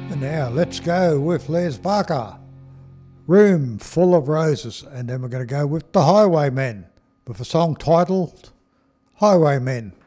And now let's go with Les Barker, Room Full of Roses, and then we're going to go with The Highwaymen with a song titled Highwaymen.